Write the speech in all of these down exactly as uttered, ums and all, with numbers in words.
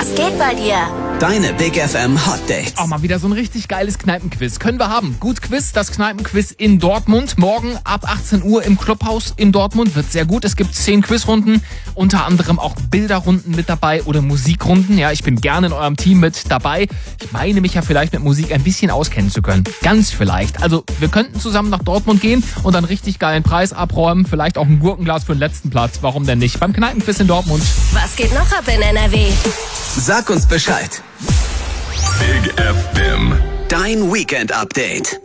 Was geht bei dir? Deine Big F M Hot Dates. Auch mal wieder so ein richtig geiles Kneipenquiz. Können wir haben. Gut Quiz, das Kneipenquiz in Dortmund. Morgen ab achtzehn Uhr im Clubhaus in Dortmund. Wird sehr gut. Es gibt zehn Quizrunden. Unter anderem auch Bilderrunden mit dabei oder Musikrunden. Ja, ich bin gerne in eurem Team mit dabei. Ich meine mich ja vielleicht mit Musik ein bisschen auskennen zu können. Ganz vielleicht. Also wir könnten zusammen nach Dortmund gehen und einen richtig geilen Preis abräumen. Vielleicht auch ein Gurkenglas für den letzten Platz. Warum denn nicht? Beim Kneipenquiz in Dortmund. Was geht noch ab in N R W? Sag uns Bescheid. Big F M. Dein Weekend-Update.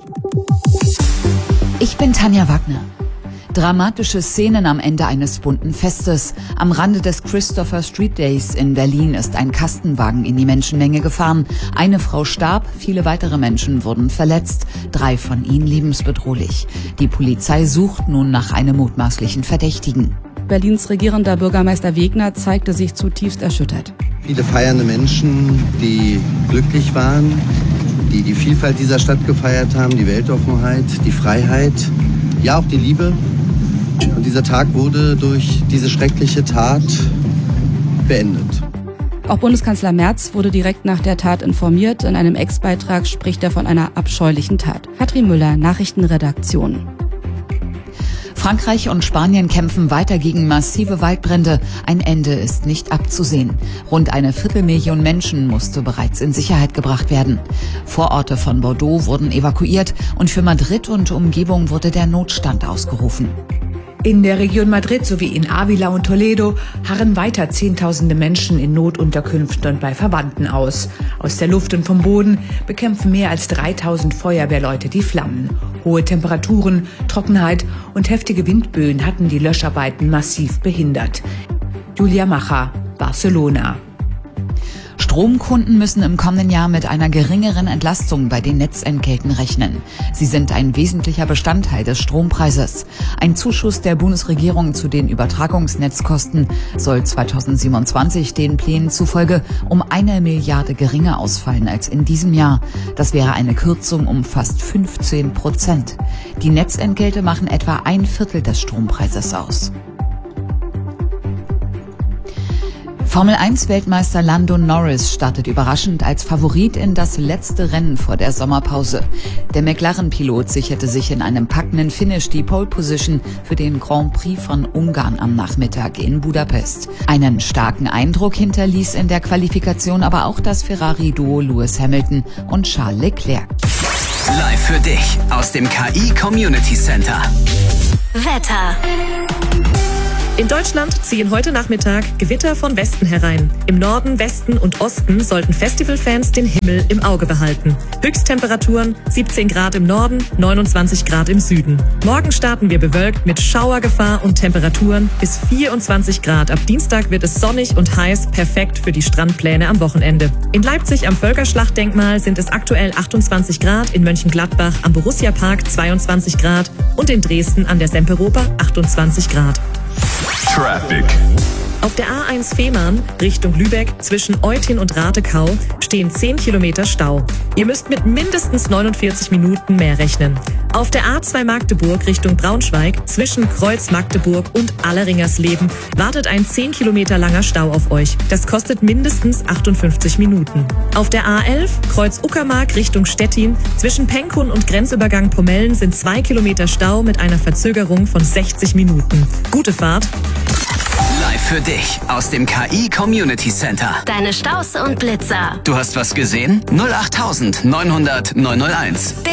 Ich bin Tanja Wagner. Dramatische Szenen am Ende eines bunten Festes. Am Rande des Christopher Street Days in Berlin ist ein Kastenwagen in die Menschenmenge gefahren. Eine Frau starb, viele weitere Menschen wurden verletzt, drei von ihnen lebensbedrohlich. Die Polizei sucht nun nach einem mutmaßlichen Verdächtigen. Berlins regierender Bürgermeister Wegner zeigte sich zutiefst erschüttert. Viele feiernde Menschen, die glücklich waren, die die Vielfalt dieser Stadt gefeiert haben, die Weltoffenheit, die Freiheit, ja auch die Liebe. Und dieser Tag wurde durch diese schreckliche Tat beendet. Auch Bundeskanzler Merz wurde direkt nach der Tat informiert. In einem Ex-Beitrag spricht er von einer abscheulichen Tat. Katrin Müller, Nachrichtenredaktion. Frankreich und Spanien kämpfen weiter gegen massive Waldbrände. Ein Ende ist nicht abzusehen. Rund eine Viertelmillion Menschen musste bereits in Sicherheit gebracht werden. Vororte von Bordeaux wurden evakuiert und für Madrid und Umgebung wurde der Notstand ausgerufen. In der Region Madrid sowie in Ávila und Toledo harren weiter Zehntausende Menschen in Notunterkünften und bei Verwandten aus. Aus der Luft und vom Boden bekämpfen mehr als dreitausend Feuerwehrleute die Flammen. Hohe Temperaturen, Trockenheit und heftige Windböen hatten die Löscharbeiten massiv behindert. Julia Macher, Barcelona. Stromkunden müssen im kommenden Jahr mit einer geringeren Entlastung bei den Netzentgelten rechnen. Sie sind ein wesentlicher Bestandteil des Strompreises. Ein Zuschuss der Bundesregierung zu den Übertragungsnetzkosten soll zweitausendsiebenundzwanzig den Plänen zufolge um eine Milliarde geringer ausfallen als in diesem Jahr. Das wäre eine Kürzung um fast fünfzehn Prozent. Die Netzentgelte machen etwa ein Viertel des Strompreises aus. Formel eins Weltmeister Lando Norris startet überraschend als Favorit in das letzte Rennen vor der Sommerpause. Der McLaren-Pilot sicherte sich in einem packenden Finish die Pole Position für den Grand Prix von Ungarn am Nachmittag in Budapest. Einen starken Eindruck hinterließ in der Qualifikation aber auch das Ferrari-Duo Lewis Hamilton und Charles Leclerc. Live für dich aus dem K I Community Center. Wetter. In Deutschland ziehen heute Nachmittag Gewitter von Westen herein. Im Norden, Westen und Osten sollten Festivalfans den Himmel im Auge behalten. Höchsttemperaturen siebzehn Grad im Norden, neunundzwanzig Grad im Süden. Morgen starten wir bewölkt mit Schauergefahr und Temperaturen bis vierundzwanzig Grad. Ab Dienstag wird es sonnig und heiß, perfekt für die Strandpläne am Wochenende. In Leipzig am Völkerschlachtdenkmal sind es aktuell achtundzwanzig Grad, in Mönchengladbach am Borussia-Park zweiundzwanzig Grad und in Dresden an der Semperoper achtundzwanzig Grad. Traffic. Auf der A eins Fehmarn Richtung Lübeck zwischen Eutin und Ratekau stehen zehn Kilometer Stau. Ihr müsst mit mindestens neunundvierzig Minuten mehr rechnen. Auf der A zwei Magdeburg Richtung Braunschweig zwischen Kreuz Magdeburg und Alleringersleben wartet ein zehn Kilometer langer Stau auf euch. Das kostet mindestens achtundfünfzig Minuten. Auf der A elf Kreuz Uckermark Richtung Stettin zwischen Penkun und Grenzübergang Pomellen sind zwei Kilometer Stau mit einer Verzögerung von sechzig Minuten. Gute Fahrt. Live für dich aus dem K I Community Center. Deine Staus und Blitzer. Du hast was gesehen? null acht neunhundert neunhunderteins.